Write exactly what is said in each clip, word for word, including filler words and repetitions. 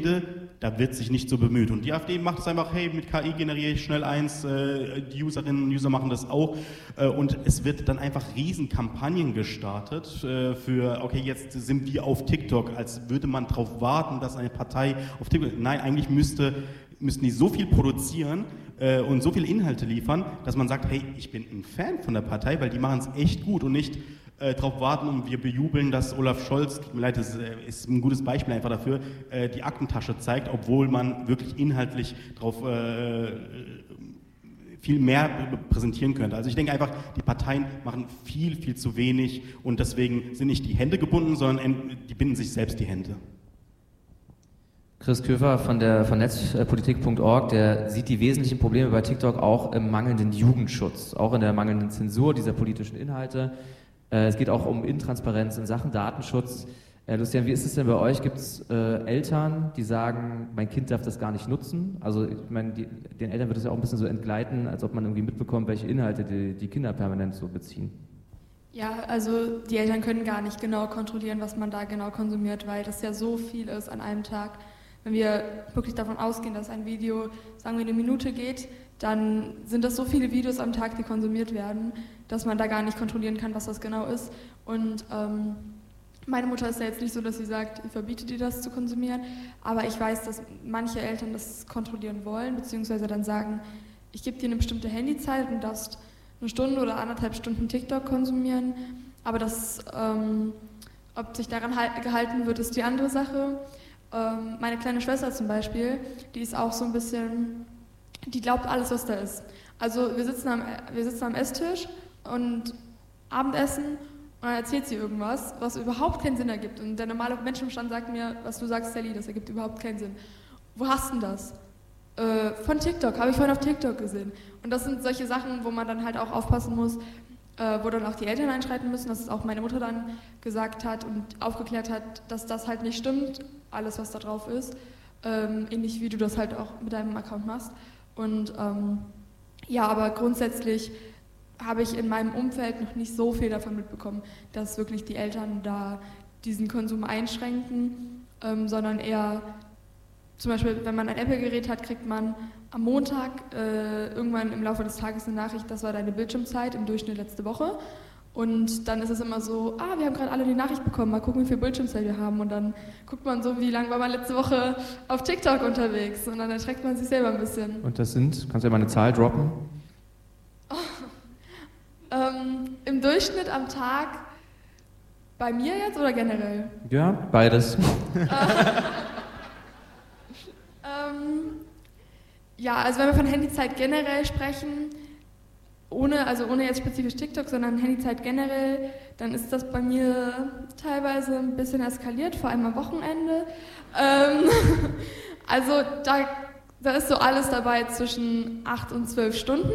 finde, da wird sich nicht so bemüht. Und die AfD macht es einfach, hey, mit K I generiere ich schnell eins, äh, die Userinnen und User machen das auch. Äh, und es wird dann einfach Riesenkampagnen gestartet äh, für, okay, jetzt sind wir auf TikTok, als würde man darauf warten, dass eine Partei auf TikTok... Nein, eigentlich müsste, müssten die so viel produzieren äh, und so viele Inhalte liefern, dass man sagt, hey, ich bin ein Fan von der Partei, weil die machen es echt gut und nicht... Äh, darauf warten und wir bejubeln, dass Olaf Scholz, tut mir leid, das äh, ist ein gutes Beispiel einfach dafür, äh, die Aktentasche zeigt, obwohl man wirklich inhaltlich darauf äh, viel mehr präsentieren könnte. Also ich denke einfach, die Parteien machen viel, viel zu wenig und deswegen sind nicht die Hände gebunden, sondern die binden sich selbst die Hände. Chris Köfer von der von netzpolitik punkt org, der sieht die wesentlichen Probleme bei TikTok auch im mangelnden Jugendschutz, auch in der mangelnden Zensur dieser politischen Inhalte. Es geht auch um Intransparenz in Sachen Datenschutz. Äh, Lucian, wie ist es denn bei euch? Gibt es äh, Eltern, die sagen, mein Kind darf das gar nicht nutzen? Also ich meine, die, den Eltern wird es ja auch ein bisschen so entgleiten, als ob man irgendwie mitbekommt, welche Inhalte die, die Kinder permanent so beziehen. Ja, also die Eltern können gar nicht genau kontrollieren, was man da genau konsumiert, weil das ja so viel ist an einem Tag. Wenn wir wirklich davon ausgehen, dass ein Video, sagen wir, eine Minute geht, dann sind das so viele Videos am Tag, die konsumiert werden, dass man da gar nicht kontrollieren kann, was das genau ist. Und ähm, meine Mutter ist ja jetzt nicht so, dass sie sagt, ich verbiete dir das zu konsumieren, aber ich weiß, dass manche Eltern das kontrollieren wollen, beziehungsweise dann sagen, ich gebe dir eine bestimmte Handyzeit und darfst eine Stunde oder anderthalb Stunden TikTok konsumieren, aber das, ähm, ob sich daran halt, gehalten wird, ist die andere Sache. Ähm, meine kleine Schwester zum Beispiel, die ist auch so ein bisschen... Die glaubt alles, was da ist. Also wir sitzen am, wir sitzen am Esstisch und Abendessen und dann erzählt sie irgendwas, was überhaupt keinen Sinn ergibt. Und der normale Menschenverstand sagt mir, was du sagst, Sally, das ergibt überhaupt keinen Sinn. Wo hast du denn das? Äh, von TikTok, habe ich vorhin auf TikTok gesehen. Und das sind solche Sachen, wo man dann halt auch aufpassen muss, äh, wo dann auch die Eltern einschreiten müssen, dass es auch meine Mutter dann gesagt hat und aufgeklärt hat, dass das halt nicht stimmt, alles, was da drauf ist. Ähm, ähnlich wie du das halt auch mit deinem Account machst. Und ähm, ja, aber grundsätzlich habe ich in meinem Umfeld noch nicht so viel davon mitbekommen, dass wirklich die Eltern da diesen Konsum einschränken, ähm, sondern eher, zum Beispiel, wenn man ein Apple-Gerät hat, kriegt man am Montag äh, irgendwann im Laufe des Tages eine Nachricht, das war deine Bildschirmzeit im Durchschnitt letzte Woche. Und dann ist es immer so, ah, wir haben gerade alle die Nachricht bekommen, mal gucken, wie viel Bildschirmzeit wir haben. Und dann guckt man so, wie lange war man letzte Woche auf TikTok unterwegs. Und dann erschreckt man sich selber ein bisschen. Und das sind, kannst du ja mal eine Zahl droppen? Oh, ähm, im Durchschnitt am Tag, bei mir jetzt oder generell? Ja, beides. ähm, ja, also wenn wir von Handyzeit generell sprechen, Ohne, also ohne jetzt spezifisch TikTok, sondern Handyzeit generell, dann ist das bei mir teilweise ein bisschen eskaliert, vor allem am Wochenende. Ähm, also da, da ist so alles dabei zwischen acht und zwölf Stunden.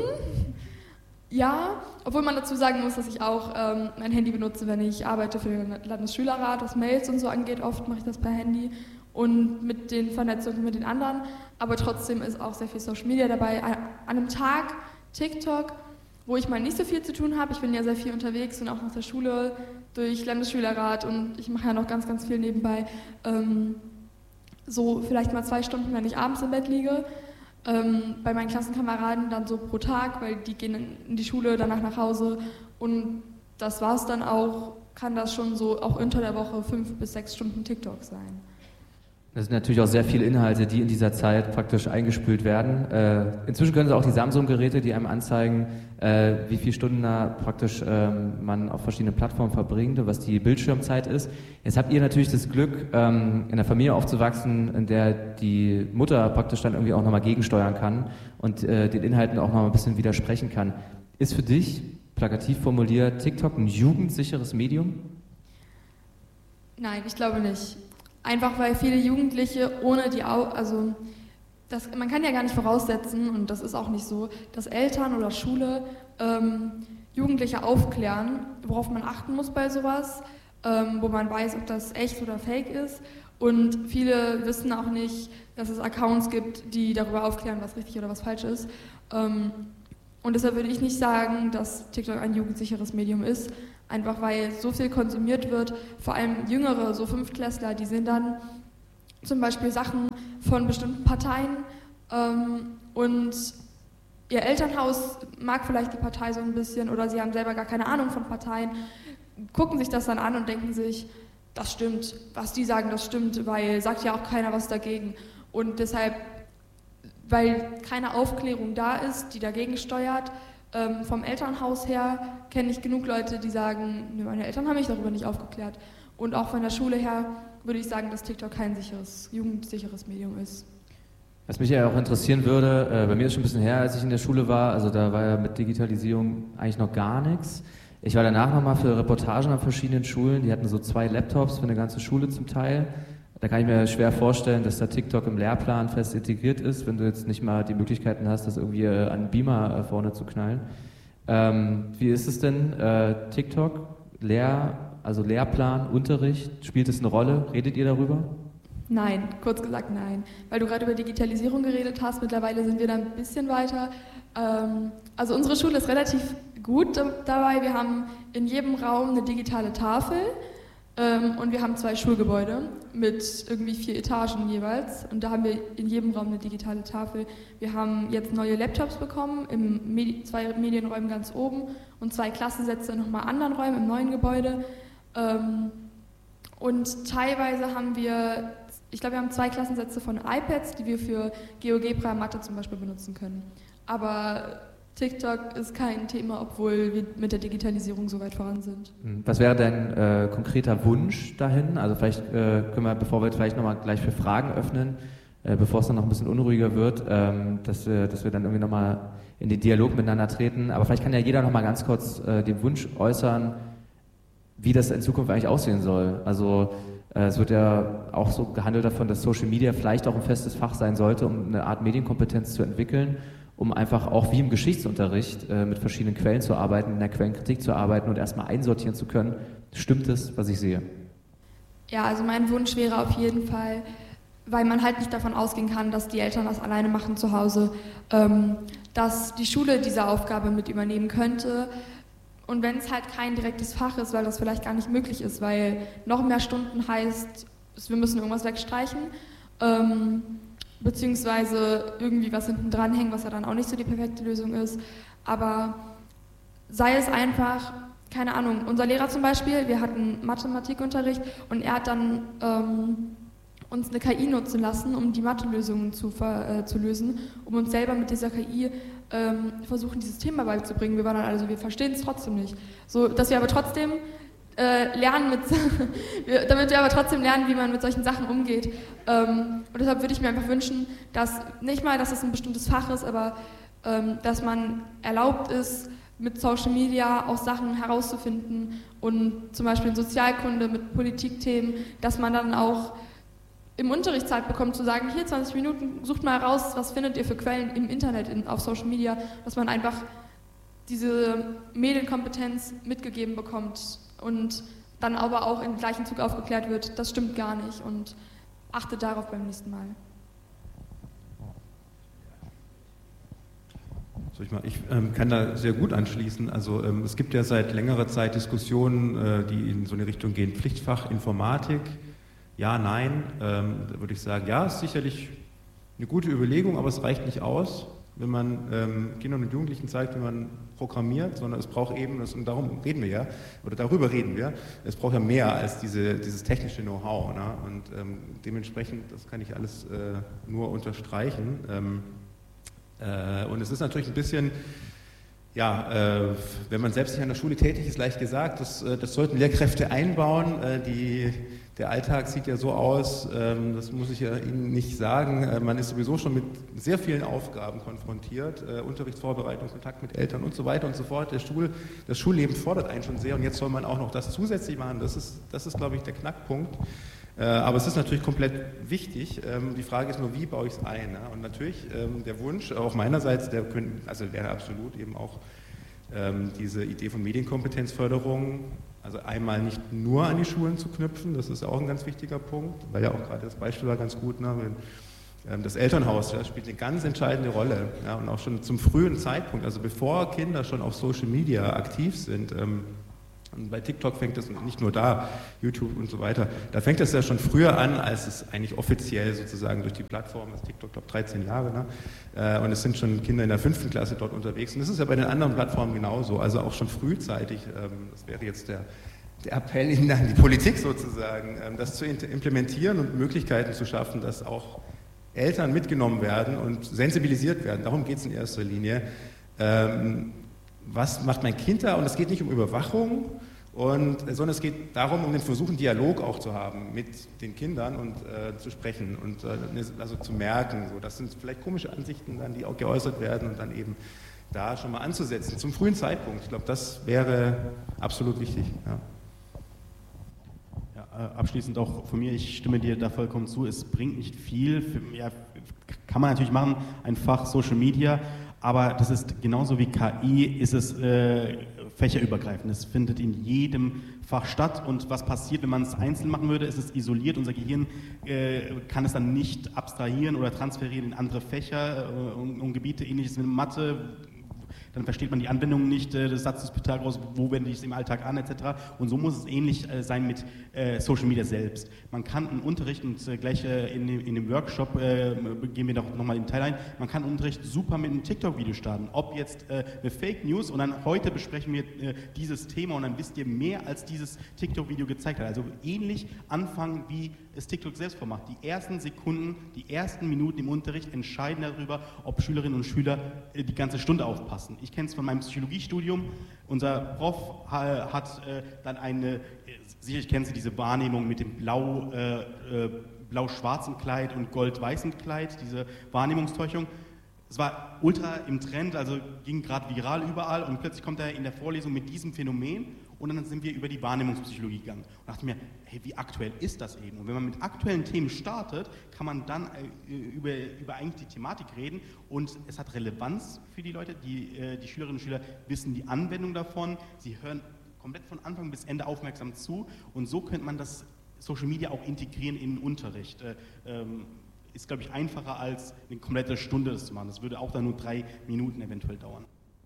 Ja, obwohl man dazu sagen muss, dass ich auch ähm, mein Handy benutze, wenn ich arbeite für den Landesschülerrat, was Mails und so angeht. Oft mache ich das per Handy und mit den Vernetzungen mit den anderen. Aber trotzdem ist auch sehr viel Social Media dabei. An einem Tag TikTok, wo ich mal nicht so viel zu tun habe. Ich bin ja sehr viel unterwegs und auch nach der Schule durch Landesschülerrat und ich mache ja noch ganz, ganz viel nebenbei. Ähm, so vielleicht mal zwei Stunden, wenn ich abends im Bett liege. Ähm, bei meinen Klassenkameraden dann so pro Tag, weil die gehen in die Schule, danach nach Hause und das war es dann auch, kann das schon so auch unter der Woche fünf bis sechs Stunden TikTok sein. Das sind natürlich auch sehr viele Inhalte, die in dieser Zeit praktisch eingespült werden. Äh, inzwischen können Sie auch die Samsung-Geräte, die einem anzeigen, äh, wie viele Stunden da praktisch ähm, man auf verschiedene Plattformen verbringt und was die Bildschirmzeit ist. Jetzt habt ihr natürlich das Glück, ähm, in einer Familie aufzuwachsen, in der die Mutter praktisch dann irgendwie auch nochmal gegensteuern kann und äh, den Inhalten auch nochmal ein bisschen widersprechen kann. Ist für dich, plakativ formuliert, TikTok ein jugendsicheres Medium? Nein, ich glaube nicht. Einfach weil viele Jugendliche ohne die Au also das, man kann ja gar nicht voraussetzen, und das ist auch nicht so, dass Eltern oder Schule ähm, Jugendliche aufklären, worauf man achten muss bei sowas, ähm, wo man weiß, ob das echt oder fake ist. Und viele wissen auch nicht, dass es Accounts gibt, die darüber aufklären, was richtig oder was falsch ist. Ähm, und deshalb würde ich nicht sagen, dass TikTok ein jugendsicheres Medium ist. Einfach weil so viel konsumiert wird, vor allem Jüngere, so Fünftklässler, die sehen dann zum Beispiel Sachen, von bestimmten Parteien ähm, und ihr Elternhaus mag vielleicht die Partei so ein bisschen oder sie haben selber gar keine Ahnung von Parteien, gucken sich das dann an und denken sich, das stimmt, was die sagen, das stimmt, weil sagt ja auch keiner was dagegen. Und deshalb, weil keine Aufklärung da ist, die dagegen steuert, ähm, vom Elternhaus her kenne ich genug Leute, die sagen, nee, meine Eltern haben mich darüber nicht aufgeklärt. Und auch von der Schule her würde ich sagen, dass TikTok kein sicheres, jugendsicheres Medium ist. Was mich ja auch interessieren würde, äh, bei mir ist schon ein bisschen her, als ich in der Schule war, also da war ja mit Digitalisierung eigentlich noch gar nichts. Ich war danach nochmal für Reportagen an verschiedenen Schulen, die hatten so zwei Laptops für eine ganze Schule zum Teil. Da kann ich mir schwer vorstellen, dass da TikTok im Lehrplan fest integriert ist, wenn du jetzt nicht mal die Möglichkeiten hast, das irgendwie äh, an einen Beamer äh, vorne zu knallen. Ähm, wie ist es denn, äh, TikTok, Lehr, also Lehrplan, Unterricht, spielt es eine Rolle? Redet ihr darüber? Nein, kurz gesagt nein. Weil du gerade über Digitalisierung geredet hast, mittlerweile sind wir da ein bisschen weiter. Ähm, also unsere Schule ist relativ gut dabei. Wir haben in jedem Raum eine digitale Tafel ähm, und wir haben zwei Schulgebäude mit irgendwie vier Etagen jeweils. Und da haben wir in jedem Raum eine digitale Tafel. Wir haben jetzt neue Laptops bekommen, im Medi- zwei Medienräumen ganz oben und zwei Klassensätze in nochmal anderen Räumen im neuen Gebäude. Ähm, und teilweise haben wir, ich glaube, wir haben zwei Klassensätze von iPads, die wir für GeoGebra Mathe zum Beispiel benutzen können. Aber TikTok ist kein Thema, obwohl wir mit der Digitalisierung so weit voran sind. Was wäre dein äh, konkreter Wunsch dahin? Also vielleicht äh, können wir, bevor wir vielleicht nochmal gleich für Fragen öffnen, äh, bevor es dann noch ein bisschen unruhiger wird, ähm, dass, wir, dass wir dann irgendwie nochmal in den Dialog miteinander treten. Aber vielleicht kann ja jeder nochmal ganz kurz äh, den Wunsch äußern, wie das in Zukunft eigentlich aussehen soll. Also äh, es wird ja auch so gehandelt davon, dass Social Media vielleicht auch ein festes Fach sein sollte, um eine Art Medienkompetenz zu entwickeln, um einfach auch wie im Geschichtsunterricht äh, mit verschiedenen Quellen zu arbeiten, in der Quellenkritik zu arbeiten und erstmal einsortieren zu können, stimmt es, was ich sehe? Ja, also mein Wunsch wäre auf jeden Fall, weil man halt nicht davon ausgehen kann, dass die Eltern das alleine machen zu Hause, ähm, dass die Schule diese Aufgabe mit übernehmen könnte. Und wenn es halt kein direktes Fach ist, weil das vielleicht gar nicht möglich ist, weil noch mehr Stunden heißt, wir müssen irgendwas wegstreichen, ähm, beziehungsweise irgendwie was hinten dran hängen, was ja dann auch nicht so die perfekte Lösung ist. Aber sei es einfach, keine Ahnung, unser Lehrer zum Beispiel, wir hatten Mathematikunterricht und er hat dann ähm, uns eine K I nutzen lassen, um die Mathelösungen zu, äh, zu lösen, um uns selber mit dieser K I ähm, versuchen, dieses Thema beizubringen. Wir waren dann also, wir verstehen es trotzdem nicht. So, dass wir aber trotzdem äh, lernen, mit, damit wir aber trotzdem lernen, wie man mit solchen Sachen umgeht. Ähm, und deshalb würde ich mir einfach wünschen, dass nicht mal, dass es ein bestimmtes Fach ist, aber ähm, dass man erlaubt ist, mit Social Media auch Sachen herauszufinden und zum Beispiel in Sozialkunde mit Politikthemen, dass man dann auch im Unterricht Zeit bekommt, zu sagen, hier zwanzig Minuten, sucht mal raus, was findet ihr für Quellen im Internet, in, auf Social Media, dass man einfach diese Medienkompetenz mitgegeben bekommt und dann aber auch im gleichen Zug aufgeklärt wird, das stimmt gar nicht und achtet darauf beim nächsten Mal. Ich, mal, ich ähm, kann da sehr gut anschließen. Also ähm, es gibt ja seit längerer Zeit Diskussionen, äh, die in so eine Richtung gehen, Pflichtfach Informatik. Ja, nein, ähm, da würde ich sagen, ja, ist sicherlich eine gute Überlegung, aber es reicht nicht aus, wenn man ähm, Kindern und Jugendlichen zeigt, wie man programmiert, sondern es braucht eben, das, und darum reden wir ja, oder darüber reden wir, es braucht ja mehr als diese, dieses technische Know-how. Ne? Und ähm, dementsprechend, das kann ich alles äh, nur unterstreichen. Ähm, äh, und es ist natürlich ein bisschen... Ja, äh, wenn man selbst nicht an der Schule tätig ist, leicht gesagt, das, äh, das sollten Lehrkräfte einbauen. Äh, die, der Alltag sieht ja so aus, ähm, das muss ich ja Ihnen nicht sagen, äh, man ist sowieso schon mit sehr vielen Aufgaben konfrontiert, äh, Unterrichtsvorbereitung, Kontakt mit Eltern und so weiter und so fort. Der Schul, das Schulleben fordert einen schon sehr und jetzt soll man auch noch das zusätzlich machen. Das ist, das ist glaube ich, der Knackpunkt. Äh, aber es ist natürlich komplett wichtig. Ähm, die Frage ist nur, wie baue ich es ein? Ne? Und natürlich ähm, der Wunsch, auch meinerseits, der können, also wäre absolut eben auch ähm, diese Idee von Medienkompetenzförderung, also einmal nicht nur an die Schulen zu knüpfen, das ist auch ein ganz wichtiger Punkt, weil ja auch gerade das Beispiel war ganz gut, ne? Wenn, ähm, das Elternhaus ja, spielt eine ganz entscheidende Rolle, ja? Und auch schon zum frühen Zeitpunkt, also bevor Kinder schon auf Social Media aktiv sind, ähm, Und bei TikTok fängt das nicht nur da, YouTube und so weiter, da fängt das ja schon früher an, als es eigentlich offiziell sozusagen durch die Plattform, das TikTok, glaube ich, dreizehn Jahre, ne? Und es sind schon Kinder in der fünften Klasse dort unterwegs. Und das ist ja bei den anderen Plattformen genauso, also auch schon frühzeitig, das wäre jetzt der, der Appell an die Politik sozusagen, das zu implementieren und Möglichkeiten zu schaffen, dass auch Eltern mitgenommen werden und sensibilisiert werden. Darum geht es in erster Linie. Was macht mein Kind da? Und es geht nicht um Überwachung, und, sondern es geht darum, um den Versuch, einen Dialog auch zu haben mit den Kindern und äh, zu sprechen und äh, also zu merken. So, das sind vielleicht komische Ansichten, dann, die auch geäußert werden, und dann eben da schon mal anzusetzen, zum frühen Zeitpunkt. Ich glaube, das wäre absolut wichtig. Ja. Ja, abschließend auch von mir, ich stimme dir da vollkommen zu, es bringt nicht viel, für, ja, kann man natürlich machen, ein Fach Social Media, aber das ist genauso wie K I, ist es äh, fächerübergreifend. Es findet in jedem Fach statt, und was passiert, wenn man es einzeln machen würde, ist es isoliert. Unser Gehirn äh, kann es dann nicht abstrahieren oder transferieren in andere Fächer äh, und, und Gebiete, ähnliches mit Mathe. Dann versteht man die Anwendungen nicht äh, des Satzes Pythagoras, wo wende ich es im Alltag an, et cetera. Und so muss es ähnlich äh, sein mit äh, Social Media selbst. Man kann einen Unterricht, und äh, gleich äh, in, in dem Workshop äh, gehen wir doch nochmal im Detail ein, man kann Unterricht super mit einem TikTok-Video starten. Ob jetzt äh, eine Fake News, und dann heute besprechen wir äh, dieses Thema, und dann wisst ihr mehr, als dieses TikTok-Video gezeigt hat. Also ähnlich anfangen, wie es TikTok selbst vormacht. Die ersten Sekunden, die ersten Minuten im Unterricht entscheiden darüber, ob Schülerinnen und Schüler äh, die ganze Stunde aufpassen. Ich kenne es von meinem Psychologiestudium. Unser Prof hat äh, dann eine, äh, sicherlich kennen Sie diese Wahrnehmung mit dem blau, äh, äh, blau-schwarzen Kleid und gold-weißen Kleid, diese Wahrnehmungstäuschung. Es war ultra im Trend, also ging gerade viral überall, und plötzlich kommt er in der Vorlesung mit diesem Phänomen, und dann sind wir über die Wahrnehmungspsychologie gegangen. Und dachte mir, hey, wie aktuell ist das eben? Und wenn man mit aktuellen Themen startet, kann man dann äh, über, über eigentlich die Thematik reden, und es hat Relevanz für die Leute. Die, äh, die Schülerinnen und Schüler wissen die Anwendung davon, sie hören komplett von Anfang bis Ende aufmerksam zu, und so könnte man das Social Media auch integrieren in den Unterricht. Äh, ähm, ist, glaube ich, einfacher als eine komplette Stunde das zu machen. Das würde auch dann nur drei Minuten eventuell dauern.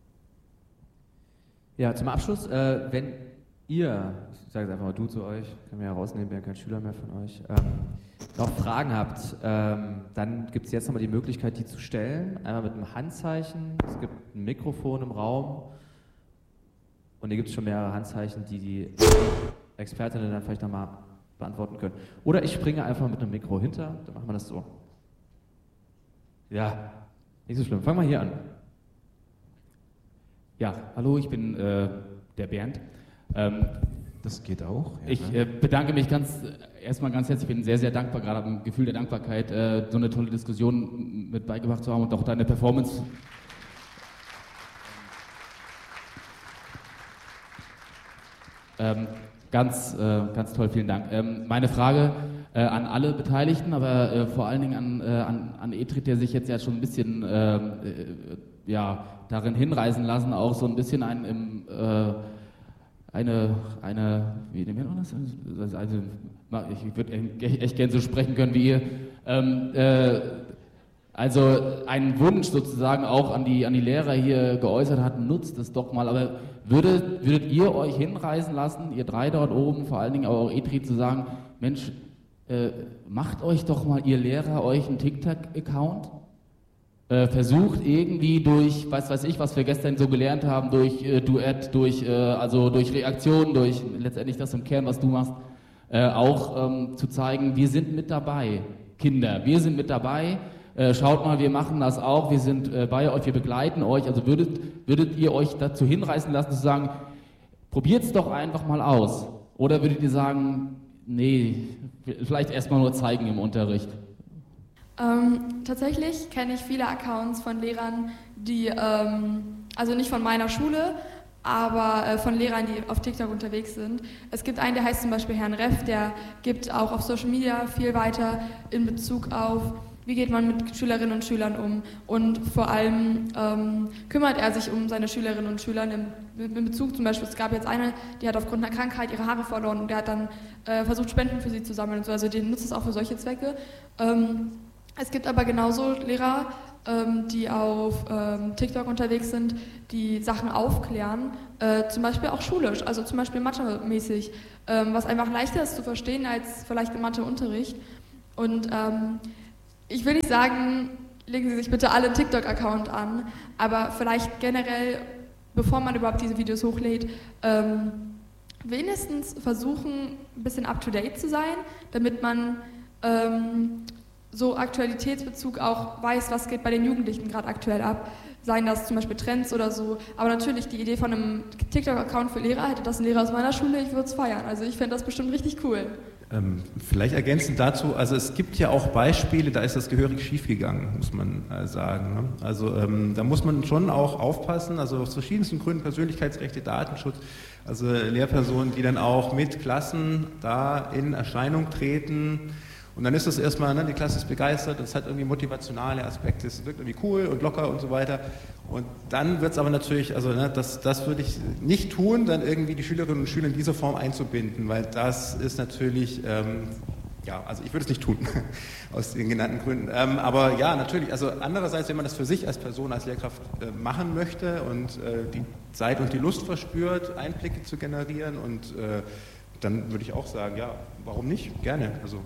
Ja, zum Abschluss, äh, wenn ihr, ich sage es einfach mal du zu euch, können wir ja rausnehmen, wir haben kein Schüler mehr von euch, ähm, noch Fragen habt, ähm, dann gibt es jetzt nochmal die Möglichkeit, die zu stellen. Einmal mit einem Handzeichen, es gibt ein Mikrofon im Raum, und hier gibt es schon mehrere Handzeichen, die die Expertinnen dann vielleicht nochmal beantworten können. Oder ich springe einfach mit einem Mikro hinter, dann machen wir das so. Ja, nicht so schlimm. Fangen wir hier an. Ja, hallo, ich bin äh, der Bernd. Ähm, das geht auch. Ja, ich äh, bedanke mich ganz erstmal ganz herzlich. Ich bin sehr, sehr dankbar, gerade habe ein Gefühl der Dankbarkeit, äh, so eine tolle Diskussion mit beigebracht zu haben, und auch deine Performance. Ähm, ganz, äh, ganz toll, vielen Dank. Ähm, meine Frage äh, an alle Beteiligten, aber äh, vor allen Dingen an, äh, an, an Etrit, der sich jetzt ja schon ein bisschen äh, äh, ja, darin hinreißen lassen, auch so ein bisschen ein, im, äh, eine, eine, wie nennen wir das? Also, ich würde echt gerne so sprechen können wie ihr. Ähm, äh, also einen Wunsch sozusagen auch an die, an die Lehrer hier geäußert hat, nutzt es doch mal, aber würdet, würdet ihr euch hinreißen lassen, ihr drei dort oben, vor allen Dingen auch Etrit, zu sagen, Mensch, äh, macht euch doch mal, ihr Lehrer, euch einen TikTok-Account? Äh, versucht irgendwie durch, weiß weiß ich, was wir gestern so gelernt haben, durch äh, Duett, durch, äh, also durch Reaktion, durch letztendlich das im Kern, was du machst, äh, auch ähm, zu zeigen, wir sind mit dabei, Kinder, wir sind mit dabei, äh, schaut mal, wir machen das auch, wir sind äh, bei euch, wir begleiten euch, also würdet, würdet ihr euch dazu hinreißen lassen, zu sagen, probiert's doch einfach mal aus, oder würdet ihr sagen, nee, vielleicht erstmal nur zeigen im Unterricht? Ähm, tatsächlich kenne ich viele Accounts von Lehrern, die, ähm, also nicht von meiner Schule, aber äh, von Lehrern, die auf TikTok unterwegs sind. Es gibt einen, der heißt zum Beispiel Herrn Reff, der gibt auch auf Social Media viel weiter in Bezug auf, wie geht man mit Schülerinnen und Schülern um, und vor allem ähm, kümmert er sich um seine Schülerinnen und Schüler in, in Bezug zum Beispiel, es gab jetzt eine, die hat aufgrund einer Krankheit ihre Haare verloren, und der hat dann äh, versucht, Spenden für sie zu sammeln und so, also den nutzt es auch für solche Zwecke. Ähm, Es gibt aber genauso Lehrer, ähm, die auf ähm, TikTok unterwegs sind, die Sachen aufklären, äh, zum Beispiel auch schulisch, also zum Beispiel Mathe-mäßig, ähm, was einfach leichter ist zu verstehen als vielleicht im Matheunterricht. Und ähm, ich will nicht sagen, legen Sie sich bitte alle einen TikTok-Account an, aber vielleicht generell, bevor man überhaupt diese Videos hochlädt, ähm, wenigstens versuchen, ein bisschen up-to-date zu sein, damit man ähm, so Aktualitätsbezug auch weiß, was geht bei den Jugendlichen gerade aktuell ab. Seien das zum Beispiel Trends oder so. Aber natürlich die Idee von einem TikTok-Account für Lehrer, hätte das ein Lehrer aus meiner Schule, ich würde es feiern. Also ich fände das bestimmt richtig cool. Ähm, vielleicht ergänzend dazu, also es gibt ja auch Beispiele, da ist das gehörig schiefgegangen, muss man äh, sagen. Ne? Also ähm, da muss man schon auch aufpassen, also aus verschiedensten Gründen, Persönlichkeitsrechte, Datenschutz, also Lehrpersonen, die dann auch mit Klassen da in Erscheinung treten. Und dann ist das erstmal, ne, die Klasse ist begeistert, es hat irgendwie motivationale Aspekte, es wirkt irgendwie cool und locker und so weiter. Und dann wird es aber natürlich, also ne, das, das würde ich nicht tun, dann irgendwie die Schülerinnen und Schüler in dieser Form einzubinden, weil das ist natürlich, ähm, ja, also ich würde es nicht tun, aus den genannten Gründen. Ähm, aber ja, natürlich, also andererseits, wenn man das für sich als Person, als Lehrkraft äh, machen möchte und äh, die Zeit und die Lust verspürt, Einblicke zu generieren und äh, dann würde ich auch sagen, ja, warum nicht? Gerne, also.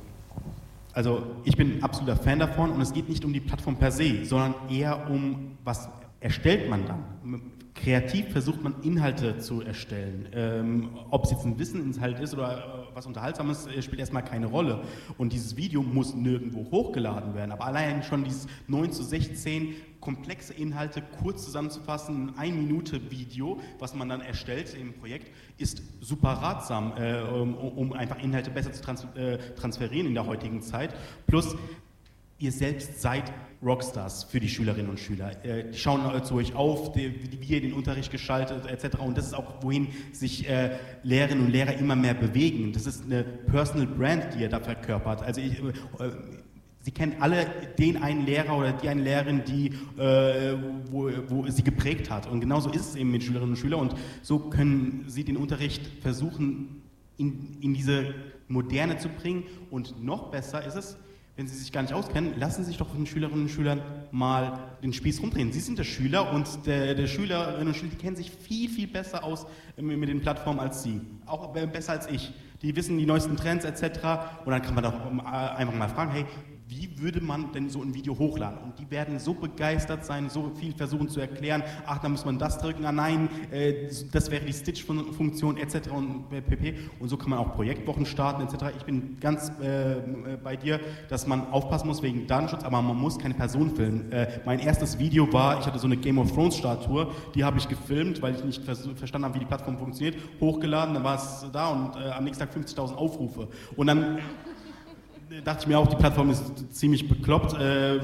Also ich bin absoluter Fan davon und es geht nicht um die Plattform per se, sondern eher um, was erstellt man dann? Kreativ versucht man Inhalte zu erstellen. Ähm, ob es jetzt ein Wissensinhalt ist oder äh, was Unterhaltsames, äh, spielt erstmal keine Rolle. Und dieses Video muss nirgendwo hochgeladen werden. Aber allein schon dieses neun zu sechzehn komplexe Inhalte kurz zusammenzufassen in ein Minute Video, was man dann erstellt im Projekt, ist super ratsam, äh, um, um einfach Inhalte besser zu trans äh, transferieren in der heutigen Zeit. Plus, ihr selbst seid Rockstars für die Schülerinnen und Schüler. Die schauen zu euch auf, wie ihr den Unterricht gestaltet, et cetera. Und das ist auch, wohin sich äh, Lehrerinnen und Lehrer immer mehr bewegen. Das ist eine Personal Brand, die ihr da verkörpert. Also ich, äh, Sie kennen alle den einen Lehrer oder die eine Lehrerin, die, äh, wo, wo sie geprägt hat. Und genauso ist es eben mit Schülerinnen und Schülern. Und so können Sie den Unterricht versuchen, in, in diese Moderne zu bringen. Und noch besser ist es, wenn Sie sich gar nicht auskennen, lassen Sie sich doch von den Schülerinnen und Schülern mal den Spieß rumdrehen. Sie sind der Schüler und der, der Schülerinnen und Schüler, die kennen sich viel, viel besser aus mit den Plattformen als Sie. Auch besser als ich. Die wissen die neuesten Trends et cetera. Und dann kann man doch einfach mal fragen, hey, wie würde man denn so ein Video hochladen? Und die werden so begeistert sein, so viel versuchen zu erklären, ach, da muss man das drücken, ah nein, äh, das wäre die Stitch-Funktion et cetera und pp. Und so kann man auch Projektwochen starten et cetera. Ich bin ganz äh, bei dir, dass man aufpassen muss wegen Datenschutz, aber man muss keine Person filmen. Äh, mein erstes Video war, ich hatte so eine Game of Thrones-Statue, die habe ich gefilmt, weil ich nicht verstanden habe, wie die Plattform funktioniert, hochgeladen, dann war es da und äh, am nächsten Tag fünfzigtausend Aufrufe. Und dann dachte ich mir auch, die Plattform ist ziemlich bekloppt. Äh,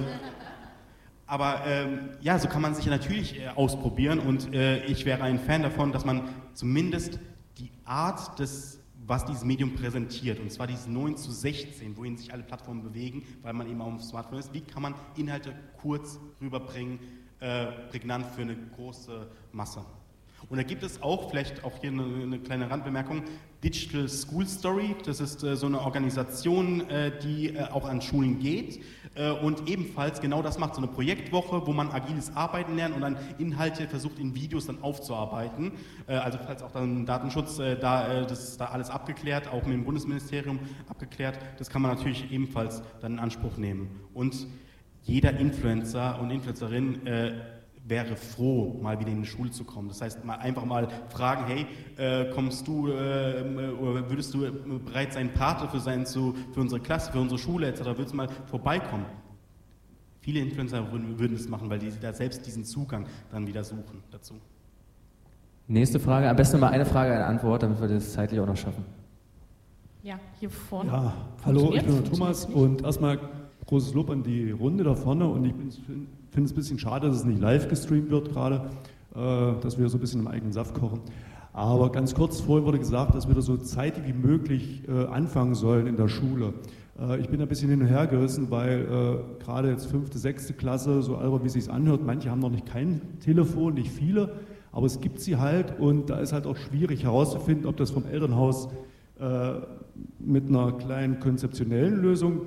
aber ähm, ja, so kann man sich natürlich äh, ausprobieren und äh, ich wäre ein Fan davon, dass man zumindest die Art des, was dieses Medium präsentiert, und zwar dieses neun zu sechzehn, wohin sich alle Plattformen bewegen, weil man eben auf dem Smartphone ist, wie kann man Inhalte kurz rüberbringen, äh, prägnant für eine große Masse. Und da gibt es auch, vielleicht auch hier eine, eine kleine Randbemerkung, Digital School Story, das ist äh, so eine Organisation, äh, die äh, auch an Schulen geht äh, und ebenfalls genau das macht, so eine Projektwoche, wo man agiles Arbeiten lernt und dann Inhalte versucht in Videos dann aufzuarbeiten, äh, also falls auch dann Datenschutz, äh, da, äh, das ist da alles abgeklärt, auch mit dem Bundesministerium abgeklärt, das kann man natürlich ebenfalls dann in Anspruch nehmen. Und jeder Influencer und Influencerin äh, wäre froh, mal wieder in die Schule zu kommen. Das heißt, mal einfach mal fragen, hey, äh, kommst du, äh, oder würdest du bereit sein, Pate für sein, zu, für unsere Klasse, für unsere Schule et cetera, würdest du mal vorbeikommen? Viele Influencer würden, würden das machen, weil die da selbst diesen Zugang dann wieder suchen dazu. Nächste Frage, am besten mal eine Frage, eine Antwort, damit wir das zeitlich auch noch schaffen. Ja, hier vorne. Ja, hallo, ich bin der Thomas und erstmal großes Lob an die Runde da vorne und ich finde es ein bisschen schade, dass es nicht live gestreamt wird gerade, äh, dass wir so ein bisschen im eigenen Saft kochen. Aber ganz kurz, vorhin wurde gesagt, dass wir da so zeitig wie möglich äh, anfangen sollen in der Schule. Äh, ich bin ein bisschen hin und her gerissen, weil äh, gerade jetzt fünfte, sechste Klasse, so albern wie es sich anhört, manche haben noch nicht kein Telefon, nicht viele, aber es gibt sie halt und da ist halt auch schwierig herauszufinden, ob das vom Elternhaus äh, mit einer kleinen konzeptionellen Lösung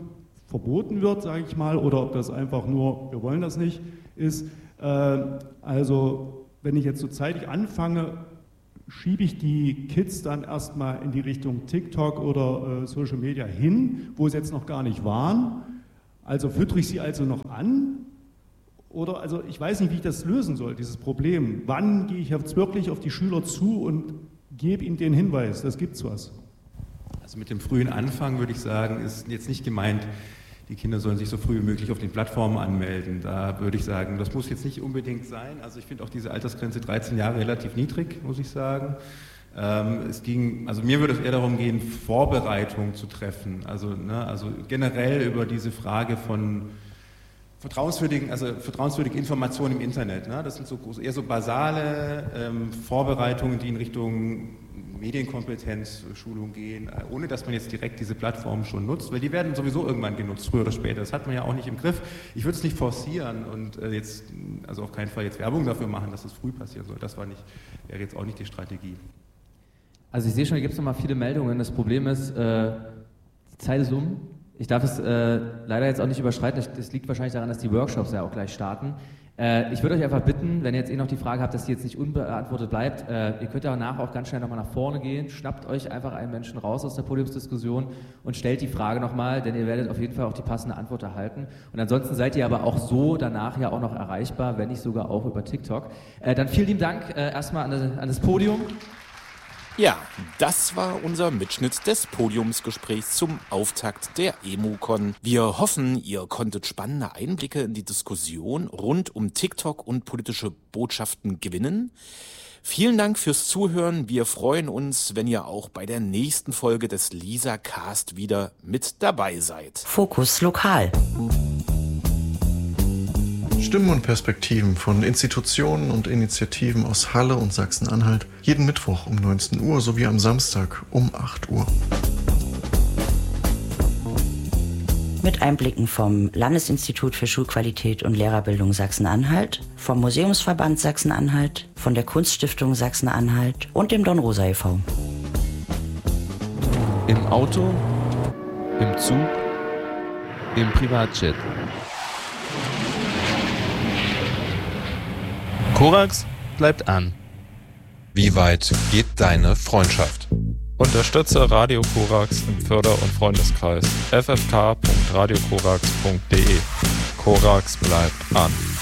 verboten wird, sage ich mal, oder ob das einfach nur, wir wollen das nicht, ist. Äh, also wenn ich jetzt so zeitig anfange, schiebe ich die Kids dann erstmal in die Richtung TikTok oder äh, Social Media hin, wo sie jetzt noch gar nicht waren. Also füttere ich sie also noch an? Oder, also ich weiß nicht, wie ich das lösen soll, dieses Problem. Wann gehe ich jetzt wirklich auf die Schüler zu und gebe ihnen den Hinweis, das gibt's was? Also mit dem frühen Anfang würde ich sagen, ist jetzt nicht gemeint, die Kinder sollen sich so früh wie möglich auf den Plattformen anmelden. Da würde ich sagen, das muss jetzt nicht unbedingt sein. Also ich finde auch diese Altersgrenze dreizehn Jahre relativ niedrig, muss ich sagen. Ähm, es ging, also mir würde es eher darum gehen, Vorbereitung zu treffen. Also, ne, also generell über diese Frage von vertrauenswürdigen, also vertrauenswürdige Informationen im Internet. Ne? Das sind so eher so basale ähm, Vorbereitungen, die in Richtung Medienkompetenz, Schulung gehen, ohne dass man jetzt direkt diese Plattformen schon nutzt, weil die werden sowieso irgendwann genutzt, früher oder später. Das hat man ja auch nicht im Griff. Ich würde es nicht forcieren und äh, jetzt, also auf keinen Fall jetzt Werbung dafür machen, dass es früh passieren soll. Das war nicht, wäre jetzt auch nicht die Strategie. Also ich sehe schon, hier gibt es nochmal viele Meldungen. Das Problem ist, äh, die Zeit ist um. Ich darf es äh, leider jetzt auch nicht überschreiten. Das liegt wahrscheinlich daran, dass die Workshops ja auch gleich starten. Äh, ich würde euch einfach bitten, wenn ihr jetzt eh noch die Frage habt, dass die jetzt nicht unbeantwortet bleibt, äh, ihr könnt ja danach auch ganz schnell nochmal nach vorne gehen, schnappt euch einfach einen Menschen raus aus der Podiumsdiskussion und stellt die Frage nochmal, denn ihr werdet auf jeden Fall auch die passende Antwort erhalten. Und ansonsten seid ihr aber auch so danach ja auch noch erreichbar, wenn nicht sogar auch über TikTok. Äh, dann vielen lieben Dank äh, erstmal an, an das Podium. Ja, das war unser Mitschnitt des Podiumsgesprächs zum Auftakt der EmuCon. Wir hoffen, ihr konntet spannende Einblicke in die Diskussion rund um TikTok und politische Botschaften gewinnen. Vielen Dank fürs Zuhören. Wir freuen uns, wenn ihr auch bei der nächsten Folge des LISA-Cast wieder mit dabei seid. Fokus Lokal. Stimmen und Perspektiven von Institutionen und Initiativen aus Halle und Sachsen-Anhalt jeden Mittwoch um neunzehn Uhr sowie am Samstag um acht Uhr. Mit Einblicken vom Landesinstitut für Schulqualität und Lehrerbildung Sachsen-Anhalt, vom Museumsverband Sachsen-Anhalt, von der Kunststiftung Sachsen-Anhalt und dem Don-Rosa e V Im Auto, im Zug, im Privatjet. Korax bleibt an. Wie weit geht deine Freundschaft? Unterstütze Radio Korax im Förder- und Freundeskreis f f k punkt radio korax punkt d e. Korax bleibt an.